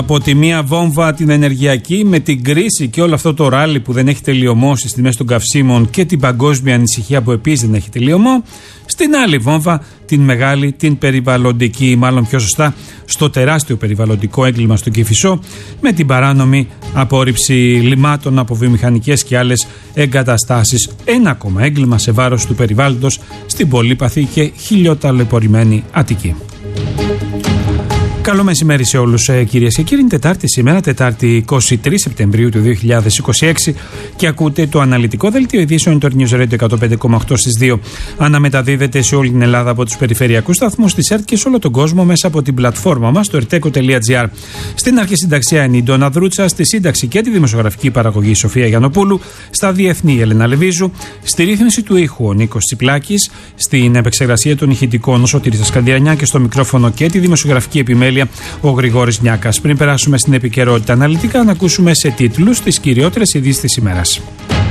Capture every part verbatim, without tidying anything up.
Από τη μία βόμβα την ενεργειακή με την κρίση και όλο αυτό το ράλι που δεν έχει τελειωμώσει στις τιμές των καυσίμων και την παγκόσμια ανησυχία που επίσης δεν έχει τελειωμό, στην άλλη βόμβα την μεγάλη, την περιβαλλοντική, μάλλον πιο σωστά στο τεράστιο περιβαλλοντικό έγκλημα στο Κηφισό με την παράνομη απόρριψη λιμάτων από βιομηχανικές και άλλες εγκαταστάσεις. Ένα ακόμα έγκλημα σε βάρος του περιβάλλοντος στην πολύπαθη και χιλιοταλαιπωρημένη Αττική. Καλό μεσημέρι σε όλους, κυρίες και κύριοι. Είναι Τετάρτη σήμερα, Τετάρτη εικοστή τρίτη Σεπτεμβρίου του δύο χιλιάδες είκοσι έξι, και ακούτε το αναλυτικό δελτίο ειδήσεων του News Radio εκατόν πέντε κόμμα οκτώ στις δύο. Αναμεταδίδεται σε όλη την Ελλάδα από τους περιφερειακούς σταθμούς της ΕΡΤ και σε όλο τον κόσμο μέσα από την πλατφόρμα μας, το ερτέκο τελεία τζι άρ. Στην αρχισυνταξία είναι η Ντόνα Δρούτσα, στη σύνταξη και τη δημοσιογραφική παραγωγή η Σοφία Γιαννοπούλου, στα διεθνή η Ελένα Λεβίζου, στη ρύθμιση του ήχου ο Νίκος Τσιπλάκης, στην επεξεργασία των ηχητικών ο Σωτήρης Σκανδιανιά και στο μικρόφωνο και τη δημοσιογραφική επιμέλεια ο Γρηγόρης Νιάκας. Πριν περάσουμε στην επικαιρότητα αναλυτικά, να ακούσουμε σε τίτλους τις κυριότερες ειδήσεις της ημέρας.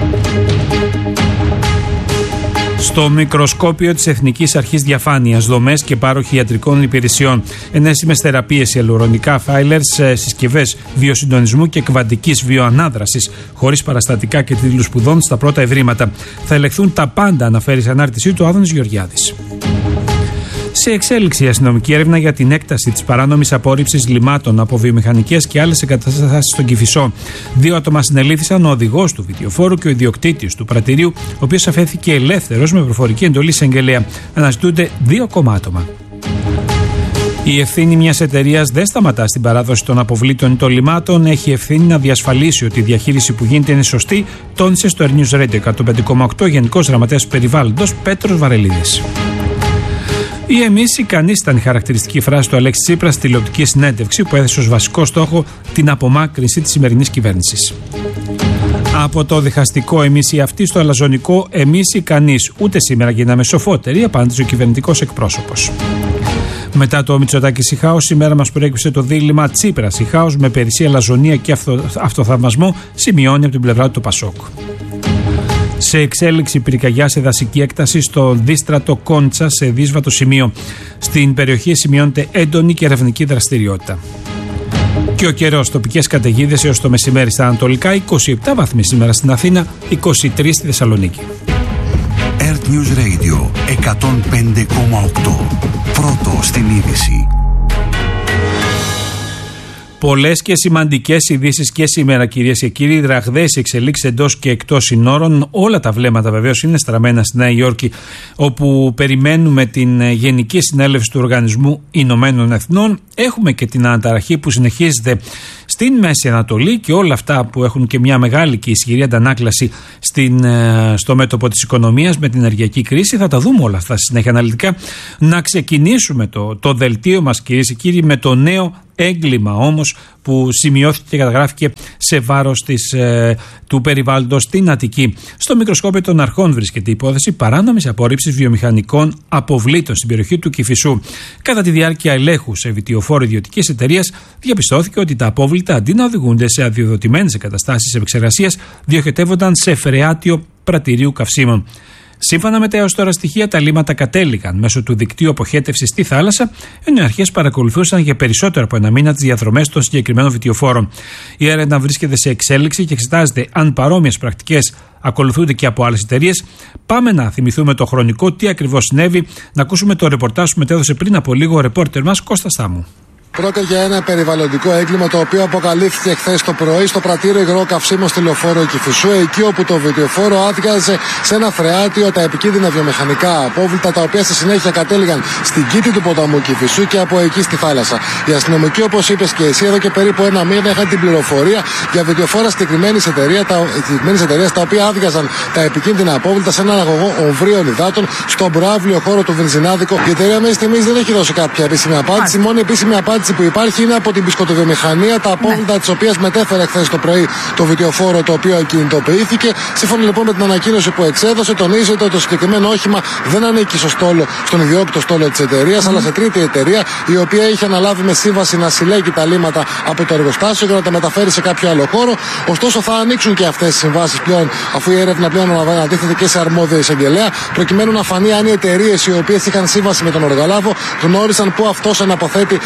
Στο μικροσκόπιο της Εθνικής Αρχής Διαφάνειας, δομές και πάροχοι ιατρικών υπηρεσιών, ενέσιμες θεραπείες, ιαλουρονικά φάιλερς, συσκευές βιοσυντονισμού και κβαντικής βιοανάδρασης, χωρίς παραστατικά και τίτλους σπουδών στα πρώτα ευρήματα. Θα ελεγχθούν τα πάντα, αναφέρει σε ανάρτησή του ο Άδωνης Γεωργιάδης. Σε εξέλιξη η αστυνομική έρευνα για την έκταση της παράνομης απόρριψης λιμάτων από βιομηχανικές και άλλες εγκαταστάσεις στον Κηφισό. Δύο άτομα συνελήφθησαν, ο οδηγός του βιντεοφόρου και ο ιδιοκτήτης του πρατηρίου, ο οποίος αφέθηκε ελεύθερος με προφορική εντολή εισαγγελέα. Αναζητούνται δύο ακόμα άτομα. Η ευθύνη μιας εταιρείας δεν σταματά στην παράδοση των αποβλήτων ή των λιμάτων. Έχει ευθύνη να διασφαλίσει ότι η διαχείριση που γίνεται είναι σωστή, τόνισε στο News Radio εκατόν πέντε κόμμα οκτώ Γενικός Γραμματέας Περιβάλλοντος Πέτρος Βαρελίδης. Η «εμείς ικανείς» ήταν η χαρακτηριστική φράση του Αλέξη Τσίπρα στη τηλεοπτική συνέντευξη που έθεσε ως βασικό στόχο την απομάκρυνση της σημερινής κυβέρνησης. Από το διχαστικό «εμείς οι αυτοί» στο αλαζονικό «εμείς ικανείς». Ούτε σήμερα γίναμε σοφότεροι, απάντησε ο κυβερνητικός εκπρόσωπος. Μετά το Μητσοτάκης Ιχάος, η μέρα μας προέκυψε το δίλημμα Τσίπρας Ιχάος με περισσή αλαζονία και αυτο, αυτοθαυμασμό, σημειώνει από την πλευρά του το Πασόκ. Σε εξέλιξη πυρκαγιά σε δασική έκταση στο δίστρατο Κόντσα, σε δύσβατο σημείο. Στην περιοχή σημειώνεται έντονη και ερευνητική δραστηριότητα. Και ο καιρός, τοπικές καταιγίδες έως το μεσημέρι στα ανατολικά, είκοσι επτά βαθμοί σήμερα στην Αθήνα, είκοσι τρεις στη Θεσσαλονίκη. Earth News Radio εκατόν πέντε κόμμα οκτώ. Πρώτο στην είδηση. Πολλές και σημαντικές ειδήσεις και σήμερα, κυρίες και κύριοι. Ραγδαίες εξελίξεις εντός και εκτός συνόρων. Όλα τα βλέμματα βεβαίως είναι στραμμένα στη Νέα Υόρκη, όπου περιμένουμε την Γενική Συνέλευση του Οργανισμού Ηνωμένων Εθνών. Έχουμε και την αναταραχή που συνεχίζεται στην Μέση Ανατολή και όλα αυτά που έχουν και μια μεγάλη και ισχυρή αντανάκλαση στην, στο μέτωπο της οικονομίας με την ενεργειακή κρίση. Θα τα δούμε όλα αυτά στη συνέχεια αναλυτικά. Να ξεκινήσουμε το, το δελτίο μας, κυρίες και κύριοι, με το νέο έγκλημα όμως που σημειώθηκε και καταγράφηκε σε βάρος της, ε, του περιβάλλοντος στην Αττική. Στο μικροσκόπιο των αρχών βρίσκεται η υπόθεση παράνομης απόρριψης βιομηχανικών αποβλήτων στην περιοχή του Κηφισού. Κατά τη διάρκεια ελέγχου σε βιτιοφόρο ιδιωτικής εταιρείας, διαπιστώθηκε ότι τα απόβλητα αντί να οδηγούνται σε αδειοδοτημένες εγκαταστάσεις επεξεργασίας, διοχετεύονταν σε φρεάτιο πρατηρίου καυσίμων. Σύμφωνα με τα έως τώρα στοιχεία, τα λίμματα κατέληγαν μέσω του δικτύου αποχέτευσης στη θάλασσα, ενώ οι αρχές παρακολουθούσαν για περισσότερο από ένα μήνα τις διαδρομές των συγκεκριμένων βιτιοφόρων. Η έρευνα βρίσκεται σε εξέλιξη και εξετάζεται αν παρόμοιες πρακτικές ακολουθούνται και από άλλες εταιρείες. Πάμε να θυμηθούμε το χρονικό, τι ακριβώς συνέβη, να ακούσουμε το ρεπορτάζ που μετέδωσε πριν από λίγο ο ρεπόρτερ μας Κώστας Στάμου. Πρόκειται για ένα περιβαλλοντικό έγκλημα το οποίο αποκαλύφθηκε χθες το πρωί στο πρατήριο υγρό καυσίμων στη λεωφόρο Κηφισού, εκεί όπου το βιτιοφόρο άδειαζε σε ένα φρεάτιο τα επικίνδυνα βιομηχανικά απόβλητα, τα οποία στη συνέχεια κατέληγαν στην κήτη του ποταμού Κηφισού και από εκεί στη θάλασσα. Οι αστυνομικοί, όπως είπες και εσύ, εδώ και περίπου ένα μήνα είχαν την πληροφορία για βιτιοφόρα συγκεκριμένης εταιρείας, τα, εταιρεία, τα οποία άδειαζαν τα επικίνδυνα απόβλητα σε έναν αγωγό ομβρίων υδάτων στον προάβλιο χώρο του Βενζινάδικο. Η εταιρεία μέχρι στιγμής δεν έχει δώσει κάποια επίσημη απάντηση. Η μόνη επίσημη απάντηση που υπάρχει είναι από την πισκοτοβιομηχανία, τα απόβλητα της οποίας μετέφερε χθες το πρωί το βιτιοφόρο το οποίο κινητοποιήθηκε. Σύμφωνα λοιπόν με την ανακοίνωση που εξέδωσε, τονίζεται ότι το συγκεκριμένο όχημα δεν ανήκει στο στόλο, στον ιδιόκτητο στόλο της εταιρείας, mm. αλλά σε τρίτη εταιρεία, η οποία είχε αναλάβει με σύμβαση να συλλέγει τα λίμματα από το εργοστάσιο και να τα μεταφέρει σε κάποιο άλλο χώρο. Ωστόσο, θα ανοίξουν και αυτές τις συμβάσεις πλέον, αφού η έρευνα πλέον ανατίθεται και σε αρμόδιο εισαγγελέα, προκειμένου να φανεί αν οι εταιρείες οι οποίες είχαν σύμβαση με τον εργολάβο γνώρισαν πού αυτός αναποθέτει τα επικίνδυνα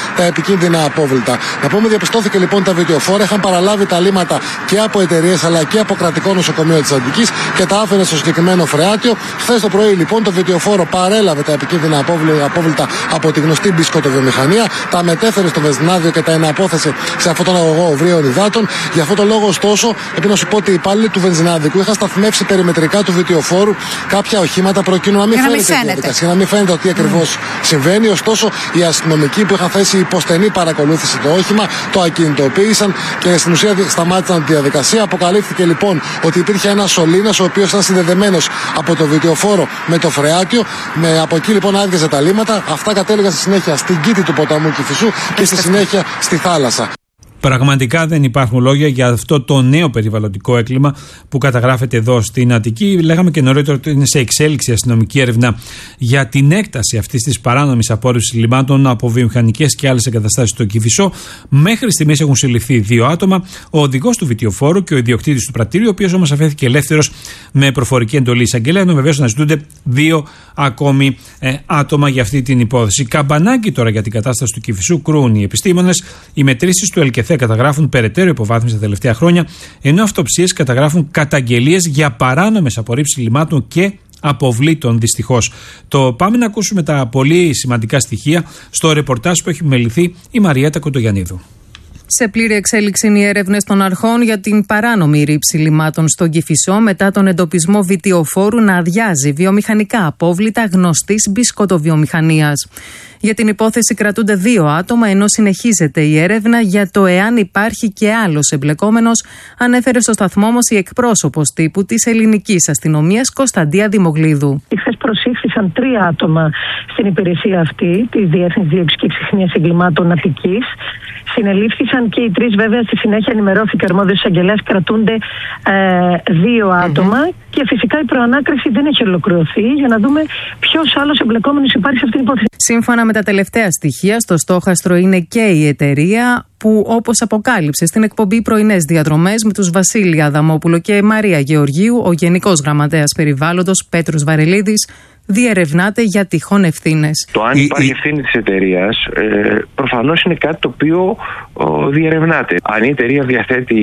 επικίνδυνα απόβλητα. Να πούμε, διαπιστώθηκε λοιπόν τα βιτιοφόρα είχαν παραλάβει τα λίμματα και από εταιρείες αλλά και από κρατικό νοσοκομείο της Αττικής και τα άφηνε στο συγκεκριμένο φρεάτιο. Χθες το πρωί λοιπόν το βιτιοφόρο παρέλαβε τα επικίνδυνα απόβλητα από τη γνωστή μπισκοτοβιομηχανία, τα μετέφερε στο βενζινάδιο και τα εναπόθεσε σε αυτόν τον αγωγό βρίων υδάτων. Γι' αυτό το λόγο, ωστόσο, πρέπει να σου πω ότι οι υπάλληλοι του βενζινάδικου είχαν σταθμεύσει περιμετρικά του βιτιοφόρου κάποια οχήματα προκειμένου να μην φαίνεται η διαδικασία, να μην φαίνεται τι ακριβώς mm. συμβαίνει. Ωστόσο, οι αστυνομικοί που είχαν θέσει υποστενή παρακολούθηση το όχημα το ακινητοποίησαν και στην ουσία σταμάτησαν τη διαδικασία. Αποκαλύφθηκε λοιπόν ότι υπήρχε ένα σωλήνας ο οποίος ήταν συνδεδεμένος από το βιτιοφόρο με το φρεάτιο. Με, από εκεί λοιπόν άδειαζε τα λίμματα. Αυτά κατέληγαν στη συνέχεια στην κήτη του ποταμού Κηφισού και στη συνέχεια στη θάλασσα. Πραγματικά δεν υπάρχουν λόγια για αυτό το νέο περιβαλλοντικό έγκλημα που καταγράφεται εδώ στην Αττική. Λέγαμε και νωρίτερα ότι είναι σε εξέλιξη αστυνομική έρευνα για την έκταση αυτής της παράνομης απόρριψης λιμάτων από βιομηχανικές και άλλες εγκαταστάσεις στο Κηφισό. Μέχρι στιγμής έχουν συλληφθεί δύο άτομα, ο οδηγός του βιτιοφόρου και ο ιδιοκτήτης του πρατήριου, ο οποίος όμως αφέθηκε ελεύθερος με προφορική εντολή εισαγγελέα, ενώ βεβαίως αναζητούνται δύο ακόμη ε, άτομα για αυτή την υπόθεση. Καμπανάκι τώρα για την κατάσταση του Κηφισού κρούν οι επιστήμονες. Οι μετρήσεις του ΕΛΚΕΘΕ καταγράφουν περαιτέρω υποβάθμιση τα τελευταία χρόνια, ενώ αυτοψίες καταγράφουν καταγγελίες για παράνομες απορρίψεις λιμάτων και αποβλήτων, δυστυχώς. Το πάμε να ακούσουμε τα πολύ σημαντικά στοιχεία στο ρεπορτάζ που έχει μεληθεί η Μαριέτα Κοντογιαννίδου. Σε πλήρη εξέλιξη είναι οι έρευνες των αρχών για την παράνομη ρήψη λιμάτων στον Κηφισό μετά τον εντοπισμό βιτιοφόρου να αδειάζει βιομηχανικά απόβλητα γνωστής μπισκοτοβιομηχανίας. Για την υπόθεση κρατούνται δύο άτομα, ενώ συνεχίζεται η έρευνα για το εάν υπάρχει και άλλος εμπλεκόμενος, ανέφερε στο σταθμό μας η εκπρόσωπος τύπου της ελληνικής αστυνομίας Κωνσταντία Δημογλίδου. Χθες προσήχθησαν τρία άτομα στην υπηρεσία αυτή, τη Διεύθυνση Δίωξης και Ξυχνίας Εγκλημάτων Αττικής. Συνελήφθησαν και οι τρεις, βέβαια, στη συνέχεια ενημερώθηκε ο αρμόδιος εισαγγελέας, κρατούνται ε, δύο άτομα mm-hmm. και φυσικά η προανάκριση δεν έχει ολοκληρωθεί για να δούμε ποιος άλλος εμπλεκόμενος υπάρχει σε αυτήν την υπόθεση. Σύμφωνα με τα τελευταία στοιχεία, στο στόχαστρο είναι και η εταιρεία που, όπως αποκάλυψε στην εκπομπή Πρωινές Διαδρομές με τους Βασίλη Αδαμόπουλο και Μαρία Γεωργίου, ο Γενικός Γραμματέας Περιβάλλοντος Πέτρος Βαρελίδης διερευνάται για τυχόν ευθύνες. Το αν υπάρχει ευθύνη της εταιρείας ε, προφανώς είναι κάτι το οποίο ο, διερευνάται. Αν η εταιρεία διαθέτει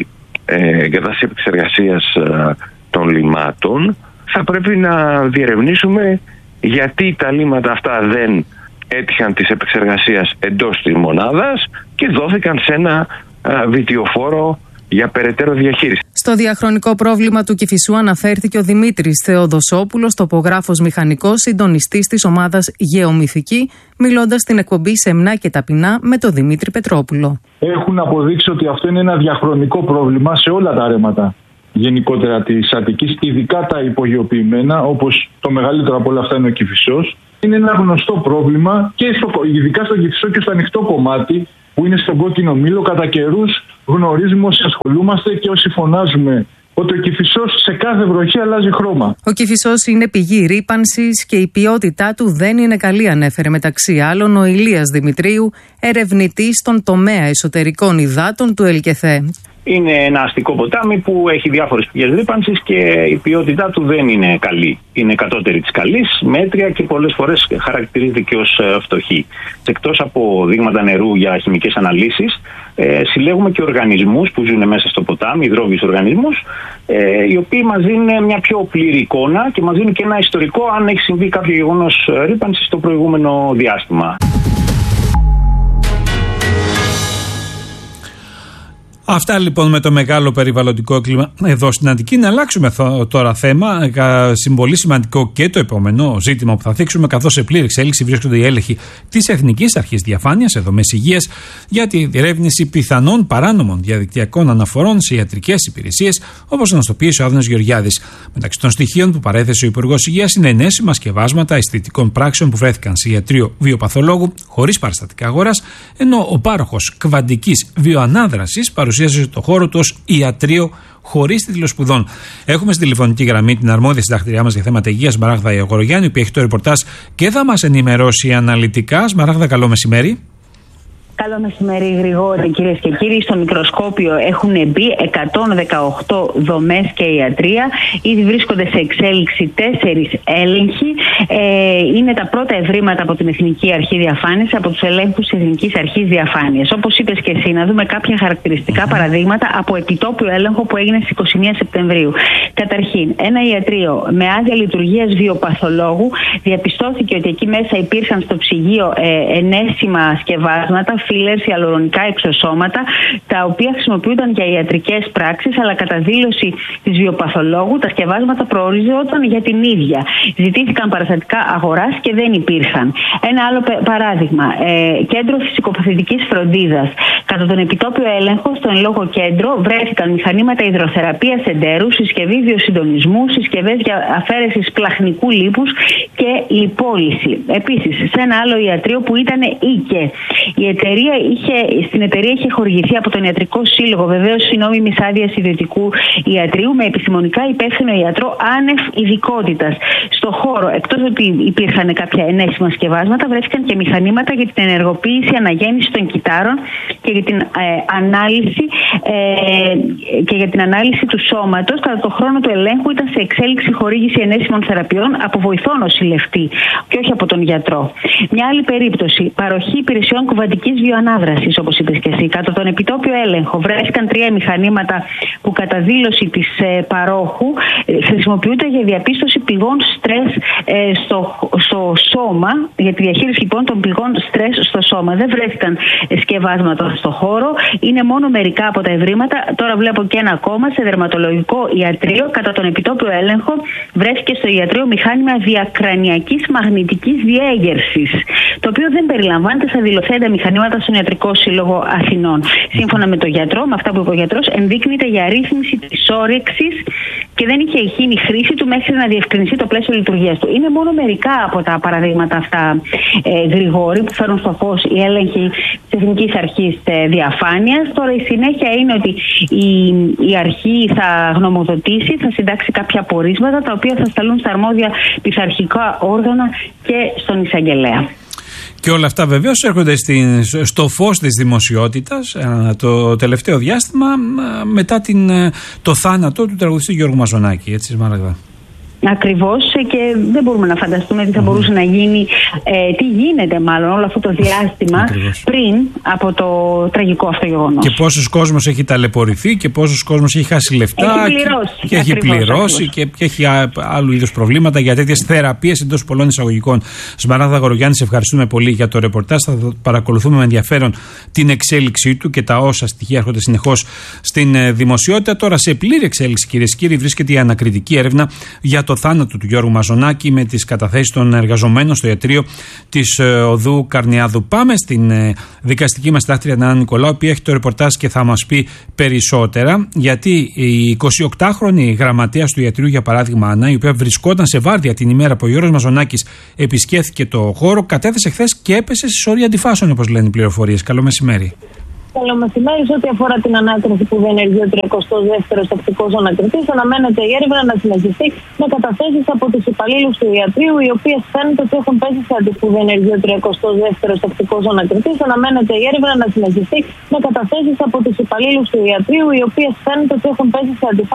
ε, εγκατάσταση επεξεργασίας ε, των λιμάτων, θα πρέπει να διερευνήσουμε γιατί τα λίματα αυτά δεν έτυχαν της επεξεργασίας εντός της μονάδας και δόθηκαν σε ένα ε, βιτιοφόρο για περαιτέρω διαχείριση. Στο διαχρονικό πρόβλημα του Κηφισού αναφέρθηκε ο Δημήτρης Θεοδοσόπουλος, τοπογράφος μηχανικός, συντονιστής της ομάδας Γεωμυθική, μιλώντας στην εκπομπή Σεμνά και Ταπεινά με τον Δημήτρη Πετρόπουλο. Έχουν αποδείξει ότι αυτό είναι ένα διαχρονικό πρόβλημα σε όλα τα ρέματα γενικότερα της Αττικής, ειδικά τα υπογειοποιημένα, όπως το μεγαλύτερο από όλα αυτά είναι ο Κηφισός. Είναι ένα γνωστό πρόβλημα και στο, ειδικά στο Κηφισό και στο ανοιχτό κομμάτι που είναι στον κόκκινο μήλο. Κατά καιρούς γνωρίζουμε όσοι ασχολούμαστε και όσοι φωνάζουμε ότι ο Κηφισός σε κάθε βροχή αλλάζει χρώμα. Ο Κηφισός είναι πηγή ρύπανσης και η ποιότητά του δεν είναι καλή, ανέφερε μεταξύ άλλων ο Ηλίας Δημητρίου, ερευνητής στον τομέα εσωτερικών υδάτων του ΕΛΚΕΘΕ. Είναι ένα αστικό ποτάμι που έχει διάφορες πηγές ρύπανσης και η ποιότητά του δεν είναι καλή. Είναι κατώτερη της καλής, μέτρια και πολλές φορές χαρακτηρίζεται και ως φτωχή. Εκτός από δείγματα νερού για χημικές αναλύσεις, ε, συλλέγουμε και οργανισμούς που ζουν μέσα στο ποτάμι, υδρόβιους οργανισμούς, ε, οι οποίοι μας δίνουν μια πιο πλήρη εικόνα και μας δίνουν και ένα ιστορικό αν έχει συμβεί κάποιο γεγονός ρύπανσης στο προηγούμενο διάστημα. Αυτά λοιπόν με το μεγάλο περιβαλλοντικό έγκλημα εδώ στην Αττική. Να αλλάξουμε τώρα θέμα. Πολύ σημαντικό και το επόμενο ζήτημα που θα θίξουμε, καθώς σε πλήρη εξέλιξη βρίσκονται οι έλεγχοι της Εθνικής Αρχής Διαφάνειας, δομές υγείας, για τη διερεύνηση πιθανών παράνομων διαδικτυακών αναφορών σε ιατρικές υπηρεσίες, όπως γνωστοποίησε ο Άδωνας Γεωργιάδης. Μεταξύ των στοιχείων που παρέθεσε ο Υπουργός Υγείας είναι ενέσιμα σκευάσματα αισθητικών πράξεων που βρέθηκαν σε ιατρείο βιοπαθολόγου χωρίς παραστατικά αγοράς, ενώ ο πάροχος κβαντικής βιοανάδρασης παρουσίασε το χώρο του ως ιατρείο χωρίς τίτλο σπουδών. Έχουμε στη τηλεφωνική γραμμή την αρμόδια συντακτηριά μας για θέματα υγείας, Σμαράγδα Ιαγορογιάννη, που έχει το ρεπορτάζ και θα μας ενημερώσει αναλυτικά. Σμαράγδα, καλό μεσημέρι. Καλό μεσημέρι, Γρηγόρη, κυρίες και κύριοι. Στο μικροσκόπιο έχουν μπει εκατόν δεκαοκτώ δομές και ιατρεία. Ήδη βρίσκονται σε εξέλιξη τέσσερις έλεγχοι. Ε, είναι τα πρώτα ευρήματα από την Εθνική Αρχή Διαφάνειας, από τους ελέγχους της Εθνικής Αρχής Διαφάνειας. Όπως είπες και εσύ, να δούμε κάποια χαρακτηριστικά παραδείγματα από επιτόπιο έλεγχο που έγινε στις είκοσι μία Σεπτεμβρίου. Καταρχήν, ένα ιατρείο με άδεια λειτουργίας βιοπαθολόγου διαπιστώθηκε ότι εκεί μέσα υπήρχαν στο ψυγείο ε, ενέσιμα σκευάσματα, φίλερς, ιαλουρονικά εξωσώματα, τα οποία χρησιμοποιούνταν για ιατρικές πράξεις, αλλά κατά δήλωση της βιοπαθολόγου τα σκευάσματα προορίζονταν για την ίδια. Ζητήθηκαν παραστατικά αγοράς και δεν υπήρχαν. Ένα άλλο παράδειγμα, ε, κέντρο φυσικοπαθητικής φροντίδας. Κατά τον επιτόπιο έλεγχο, στο εν λόγω κέντρο βρέθηκαν μηχανήματα υδροθεραπείας εντέρου, συσκευή βιοσυντονισμού, συσκευές για αφαίρεση σπλαχνικού λίπους και λιπόλυση. Επίσης, σε ένα άλλο ιατρείο που ήταν οίκε. Η εταιρεία είχε, στην εταιρεία είχε χορηγηθεί από τον Ιατρικό Σύλλογο βεβαίως η νόμιμη άδεια ιδιωτικού ιατρείου με επιστημονικά υπεύθυνο ιατρό άνευ ειδικότητας. Στο χώρο, εκτός ότι υπήρχαν κάποια ενέσιμα σκευάσματα, βρέθηκαν και μηχανήματα για την ενεργοποίηση αναγέννηση των κυτάρων και για την ε, ανάλυση ε, και για την ανάλυση του σώματος. Κατά το χρόνο του ελέγχου ήταν σε εξέλιξη χορήγηση ενέσιμων θεραπείων από βοηθό νοσηλευτή και όχι από τον γιατρό. Μια άλλη περίπτωση, παροχή υπηρεσιών κουβαντικής βιοανάδρασης, όπως είπες και εσύ. Κατά τον επιτόπιο έλεγχο βρέθηκαν τρία μηχανήματα που κατά δήλωση της ε, παρόχου ε, χρησιμοποιούνται για διαπίστωση πηγών στρες ε, στο, στο σώμα, για τη διαχείριση λοιπόν των πηγών στρες στο σώμα. Δεν βρέθηκαν σκευάσματα στο χώρο, είναι μόνο μερικά από τα ευρήματα. Τώρα βλέπω και ένα ακόμα σε δερματολογικό ιατρείο. Κατά τον επιτόπιο έλεγχο βρέθηκε στο ιατρείο μηχάνημα διακρανιακής μαγνητικής διέγερσης, το οποίο δεν περιλαμβάνεται στα δηλωθέντα μηχανήματα στον Ιατρικό Σύλλογο Αθηνών. Σύμφωνα με τον γιατρό, με αυτά που είπε ο γιατρός, ενδείκνυται για αρρύθμιση της όρεξης και δεν είχε γίνει χρήση του μέχρι να διευκρινιστεί το πλαίσιο λειτουργίας του. Είναι μόνο μερικά από τα παραδείγματα αυτά, ε, Γρηγόρη, που φέρουν στο φως οι έλεγχοι της Εθνικής Αρχής ε, Διαφάνειας. Τώρα η συνέχεια είναι ότι η, η αρχή θα γνωμοδοτήσει, θα συντάξει κάποια πορίσματα τα οποία θα σταλούν στα αρμόδια πειθαρχικά όργανα και στον εισαγγελέα. Και όλα αυτά βεβαίως έρχονται στην, στο φως της δημοσιότητας το τελευταίο διάστημα μετά την, το θάνατο του τραγουδιστή Γιώργου Μαζονάκη, έτσι Σμάραγδα. Ακριβώς, και δεν μπορούμε να φανταστούμε τι θα μπορούσε mm. να γίνει, ε, τι γίνεται μάλλον όλο αυτό το διάστημα Ακριβώς. πριν από το τραγικό αυτό γεγονός. Και πόσος κόσμος έχει ταλαιπωρηθεί και πόσος κόσμος έχει χάσει λεφτά έχει πληρώσει, και, και έχει ακριβώς, πληρώσει ακριβώς. Και, και έχει άλλου είδους προβλήματα για τέτοιες θεραπείες εντός πολλών εισαγωγικών. Σμαράγδα Γορογιάννη, σε ευχαριστούμε πολύ για το ρεπορτάζ. Θα παρακολουθούμε με ενδιαφέρον την εξέλιξή του και τα όσα στοιχεία έρχονται συνεχώς στην δημοσιότητα. Τώρα σε πλήρη εξέλιξη, κυρίες και κύριοι, βρίσκεται η ανακριτική έρευνα για το θάνατο του Γιώργου Μαζονάκη με τις καταθέσεις των εργαζομένων στο ιατρείο της οδού Καρνιάδου. Πάμε στην δικαστική μας συντάκτρια Ανά Νικολάου, η οποία έχει το ρεπορτάζ και θα μας πει περισσότερα, γιατί η εικοσιοκτάχρονη γραμματέας του ιατρείου, για παράδειγμα, Άννα, η οποία βρισκόταν σε βάρδια την ημέρα που ο Γιώργος Μαζονάκης επισκέφθηκε το χώρο, κατέθεσε χθες και έπεσε σε σωρία αντιφάσεων, όπως λένε οι πληροφορίες. Καλό μεσημέρι. Καλό μεσημέρι. Σε ό,τι αφορά την ανάκριση που δεν ενεργεί ο τριακοστό δεύτερο τακτικό ανακριτή, αναμένεται η έρευνα να συνεχιστεί με καταθέσεις από τους υπαλλήλους του ιατρείου, οι οποίες φαίνεται ότι έχουν πέσει σε αντιφάσεις. Που δεν ενεργεί ο τριακοστό δεύτερο τακτικό ανακριτή, αναμένεται η έρευνα να συνεχιστεί με καταθέσεις από τους υπαλλήλους του ιατρείου, οι οποίες φαίνεται ότι έχουν πέσει σε αντιφάσεις.